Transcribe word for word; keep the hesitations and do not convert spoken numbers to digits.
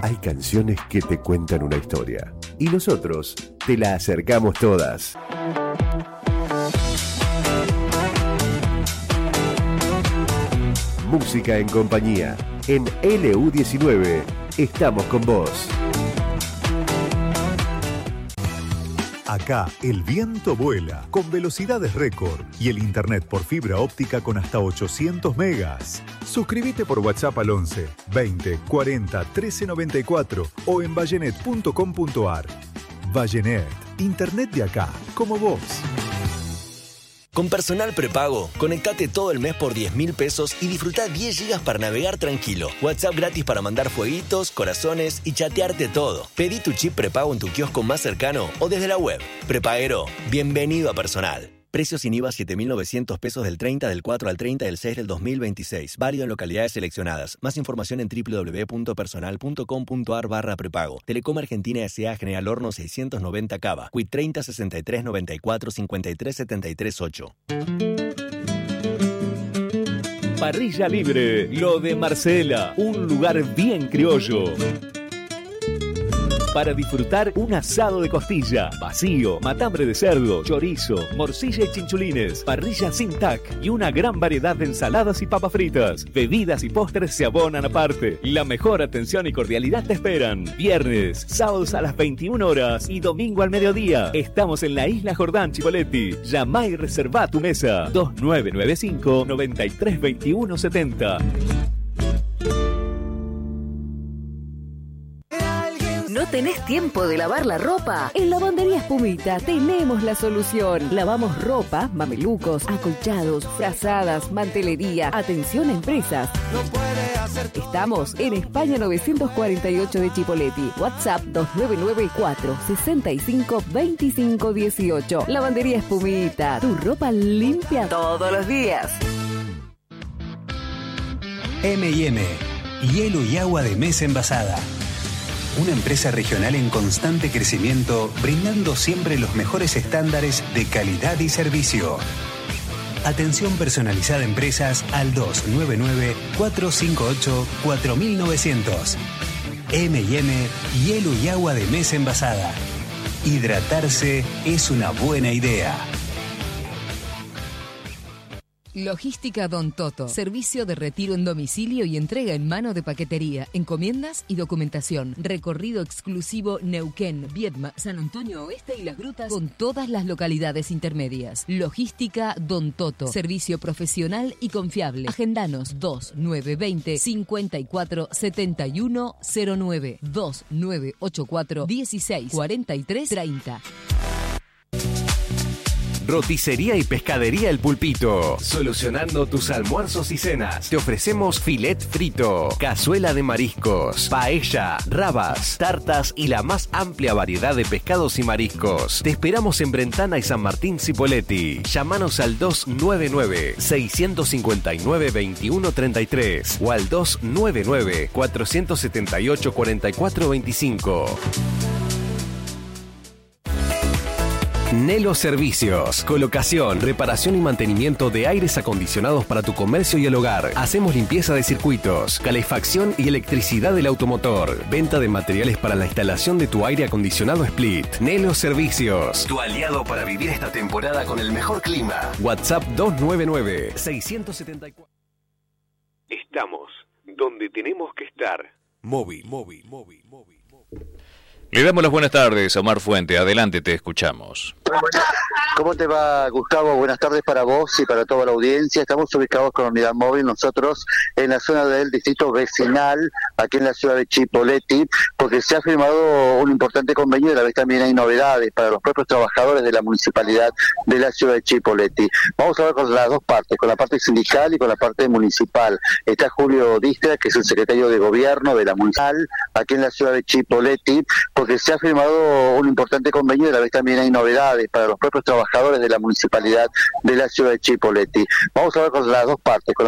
Hay canciones que te cuentan una historia y nosotros te la acercamos todas. Música en compañía. En L U diecinueve estamos con vos. Acá el viento vuela con velocidades récord y el internet por fibra óptica con hasta ochocientos megas. Suscríbete por WhatsApp al once veinte cuarenta trece noventa y cuatro o en vallenet punto com punto ar. Vallenet, internet de acá, como vos. Con Personal Prepago, conectate todo el mes por diez mil pesos y disfruta diez gigas para navegar tranquilo. WhatsApp gratis para mandar fueguitos, corazones y chatearte todo. Pedí tu chip prepago en tu kiosco más cercano o desde la web. Prepaguero, bienvenido a Personal. Precios sin I V A siete mil novecientos pesos del treinta del cuatro al treinta del seis del dos mil veintiséis. Válido en localidades seleccionadas. Más información en doble u doble u doble u punto personal punto com punto ar barra prepago. Telecom Argentina S A General Horno seiscientos noventa Cava. Quit treinta sesenta y tres noventa y cuatro cincuenta y tres setenta y tres ocho. Parrilla Libre, lo de Marcela. Un lugar bien criollo. Para disfrutar un asado de costilla, vacío, matambre de cerdo, chorizo, morcilla y chinchulines, parrilla sin tac y una gran variedad de ensaladas y papas fritas. Bebidas y postres se abonan aparte. La mejor atención y cordialidad te esperan. Viernes, sábados a las veintiuna horas y domingo al mediodía. Estamos en la Isla Jordán, Chipoleti. Llama y reserva tu mesa. dos nueve nueve cinco, noventa y tres veintiuno setenta. ¿No tenés tiempo de lavar la ropa? En Lavandería Espumita tenemos la solución. Lavamos ropa, mamelucos, acolchados, frazadas, mantelería. Atención a empresas. No puede hacer. Estamos en España novecientos cuarenta y ocho de Chipoleti. WhatsApp dos nueve nueve cuatro sesenta y cinco veinticinco dieciocho. Lavandería Espumita. Tu ropa limpia todos los días. eme y eme. Hielo y agua de mesa envasada. Una empresa regional en constante crecimiento, brindando siempre los mejores estándares de calidad y servicio. Atención personalizada a empresas al dos nueve nueve cuatro cinco ocho cuatro mil novecientos. eme y eme, hielo y agua de mesa envasada. Hidratarse es una buena idea. Logística Don Toto. Servicio de retiro en domicilio y entrega en mano de paquetería, encomiendas y documentación. Recorrido exclusivo Neuquén, Viedma, San Antonio Oeste y Las Grutas con todas las localidades intermedias. Logística Don Toto. Servicio profesional y confiable. Agendanos dos nueve veinte cincuenta y cuatro setenta y uno cero nueve dos nueve ocho cuatro dieciséis cuarenta y tres treinta. Roticería y Pescadería El Pulpito. Solucionando tus almuerzos y cenas. Te ofrecemos filet frito, cazuela de mariscos, paella, rabas, tartas y la más amplia variedad de pescados y mariscos. Te esperamos en Brentana y San Martín Cipolletti. Llámanos al dos nueve nueve seis cinco nueve dos uno tres tres o al dos nueve nueve cuatro siete ocho cuatro cuatro dos cinco. Nelo Servicios. Colocación, reparación y mantenimiento de aires acondicionados para tu comercio y el hogar. Hacemos limpieza de circuitos, calefacción y electricidad del automotor. Venta de materiales para la instalación de tu aire acondicionado Split. Nelo Servicios. Tu aliado para vivir esta temporada con el mejor clima. WhatsApp dos nueve nueve seis siete cuatro. Estamos donde tenemos que estar. Móvil, móvil, móvil, móvil. Le damos las buenas tardes a Omar Fuente. Adelante, te escuchamos. ¿Cómo te va, Gustavo? Buenas tardes para vos y para toda la audiencia. Estamos ubicados con Unidad Móvil, nosotros en la zona del distrito vecinal, aquí en la ciudad de Chipoleti, porque se ha firmado un importante convenio y a la vez también hay novedades para los propios trabajadores de la municipalidad de la ciudad de Chipoleti. Vamos a ver con las dos partes, con la parte sindical y con la parte municipal. Está Julio Distra, que es el secretario de gobierno de la municipal, aquí en la ciudad de Chipoleti, porque se ha firmado un importante convenio y a la vez también hay novedades para los propios trabajadores de la municipalidad de la ciudad de Chipoleti. Vamos a ver con las dos partes, con la